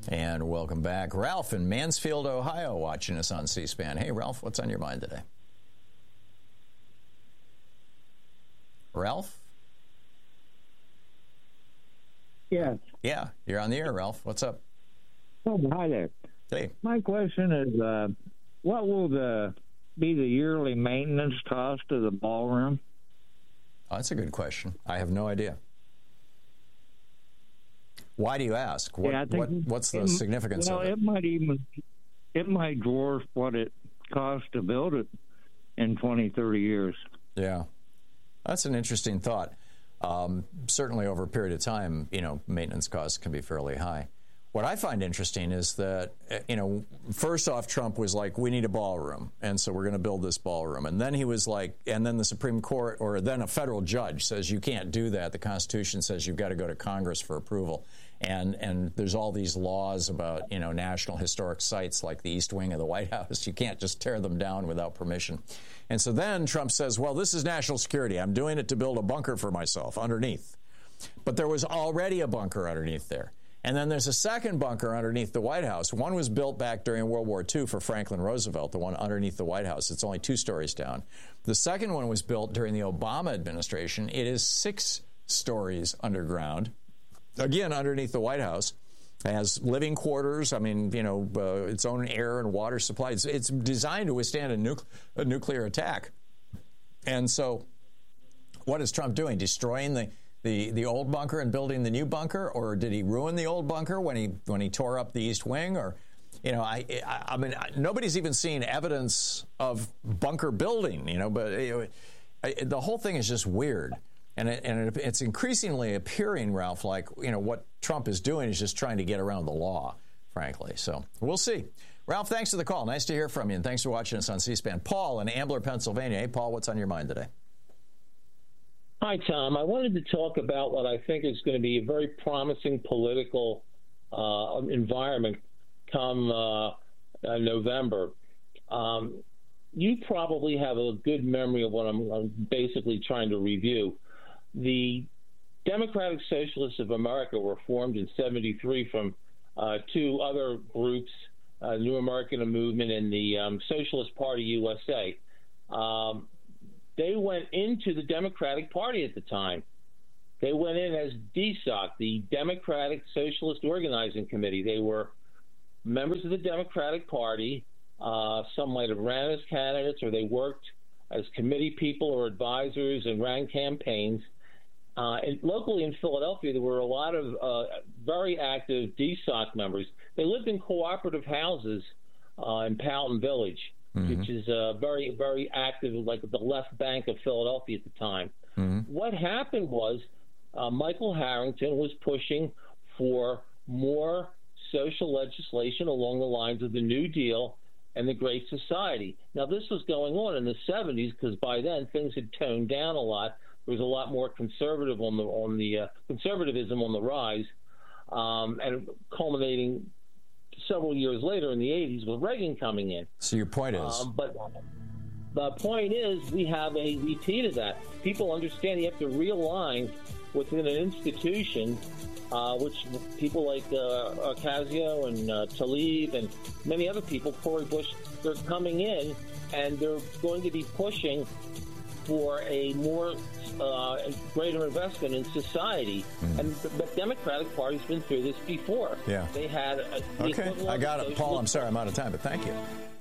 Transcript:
And welcome back. Ralph in Mansfield, Ohio, watching us on C-SPAN. Hey, Ralph, what's on your mind today? Ralph? Yes. Yeah, you're on the air, Ralph. What's up? Oh, hi there. Hey. My question is, what will be the yearly maintenance cost of the ballroom? Oh, that's a good question. I have no idea. Why do you ask? What's the significance of it? It might dwarf what it costs to build it in 20, 30 years. Yeah. That's an interesting thought. Certainly over a period of time, maintenance costs can be fairly high. What I find interesting is that, first off, Trump was like, we need a ballroom, and so we're going to build this ballroom. And then he was like, and then the Supreme Court, or then a federal judge says you can't do that. The Constitution says you've got to go to Congress for approval. And there's all these laws about, national historic sites like the East Wing of the White House. You can't just tear them down without permission. And so then Trump says, well, this is national security. I'm doing it to build a bunker for myself underneath. But there was already a bunker underneath there. And then there's a second bunker underneath the White House. One was built back during World War II for Franklin Roosevelt, the one underneath the White House. It's only 2 stories down. The second one was built during the Obama administration. It is 6 stories underground, again, underneath the White House. It has living quarters, its own air and water supply. It's designed to withstand a nuclear attack. And so what is Trump doing? Destroying the old bunker and building the new bunker, or did he ruin the old bunker when he tore up the East Wing? Or, nobody's even seen evidence of bunker building, but the whole thing is just weird. And it's increasingly appearing, Ralph, like, what Trump is doing is just trying to get around the law, frankly. So we'll see. Ralph, thanks for the call. Nice to hear from you, and thanks for watching us on C-SPAN. Paul in Ambler, Pennsylvania. Hey, Paul, what's on your mind today? Hi, Tom. I wanted to talk about what I think is going to be a very promising political environment come November. You probably have a good memory of what I'm basically trying to review. The Democratic Socialists of America were formed in 1973 from 2 other groups, New American Movement and the Socialist Party USA. They went into the Democratic Party at the time. They went in as DSOC, the Democratic Socialist Organizing Committee. They were members of the Democratic Party. Some might have ran as candidates, or they worked as committee people or advisors and ran campaigns. And locally in Philadelphia, there were a lot of very active DSOC members. They lived in cooperative houses in Powelton Village, which is very, very active, like the left bank of Philadelphia at the time. What happened was Michael Harrington was pushing for more social legislation along the lines of the New Deal and the Great Society. Now, this was going on in the 70s because by then things had toned down a lot. There was a lot more conservatism on the rise, and culminating several years later in the 80s with Reagan coming in. So your point is? But the point is we have a repeat of that. People understand you have to realign within an institution, which people like Ocasio and Tlaib and many other people, Cori Bush, they're coming in and they're going to be pushing for a more greater investment in society. And the Democratic Party's been through this before. Yeah. They had okay, I got it. Paul, I'm sorry I'm out of time, but thank you.